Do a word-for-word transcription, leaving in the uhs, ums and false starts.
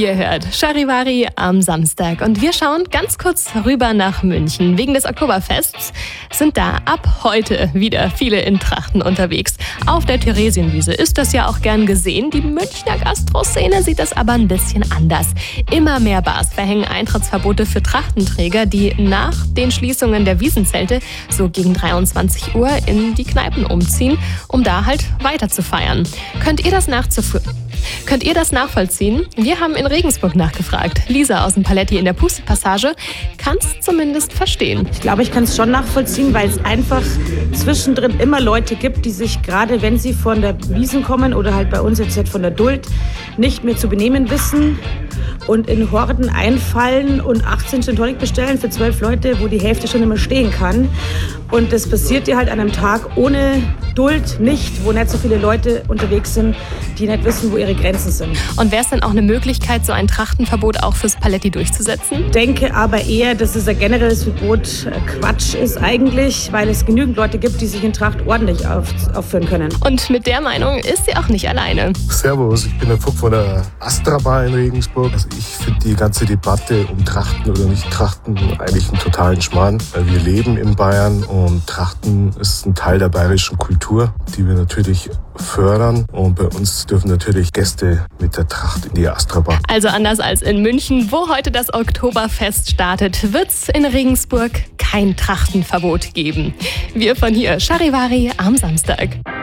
Ihr hört Charivari am Samstag und wir schauen ganz kurz rüber nach München. Wegen des Oktoberfests sind da ab heute wieder viele in Trachten unterwegs. Auf der Theresienwiese ist das ja auch gern gesehen. Die Münchner Gastroszene sieht das aber ein bisschen anders. Immer mehr Bars verhängen Eintrittsverbote für Trachtenträger, die nach den Schließungen der Wiesenzelte so gegen dreiundzwanzig Uhr in die Kneipen umziehen, um da halt weiter zu feiern. Könnt ihr das nachzuf- Könnt ihr das nachvollziehen? Wir haben in Regensburg nachgefragt. Lisa aus dem Paletti in der Puste-Passage kann es zumindest verstehen. Ich glaube, ich kann es schon nachvollziehen, weil es einfach zwischendrin immer Leute gibt, die sich gerade, wenn sie von der Wiesn kommen oder halt bei uns jetzt halt von der Duld, nicht mehr zu benehmen wissen und in Horden einfallen und achtzehn Gin Tonic bestellen für zwölf Leute, wo die Hälfte schon immer stehen kann. Und das passiert dir halt an einem Tag ohne Duld nicht, wo nicht so viele Leute unterwegs sind, die nicht wissen, wo ihre Grenzen sind. Und wäre es dann auch eine Möglichkeit, so ein Trachtenverbot auch fürs Paletti durchzusetzen? Ich denke aber eher, dass es ein generelles Verbot Quatsch ist eigentlich, weil es genügend Leute gibt, die sich in Tracht ordentlich auf, aufführen können. Und mit der Meinung ist sie auch nicht alleine. Servus, ich bin der Fuchs von der Astra Bar in Regensburg. Also ich finde die ganze Debatte um Trachten oder nicht Trachten eigentlich einen totalen Schmarrn. Weil wir leben in Bayern und Trachten ist ein Teil der bayerischen Kultur, die wir natürlich fördern. Und bei uns dürfen natürlich Gäste mit der Tracht in die Astra Bar. Also anders als in München, wo heute das Oktoberfest startet, wird es in Regensburg kein Trachtenverbot geben. Wir von hier, Charivari am Samstag.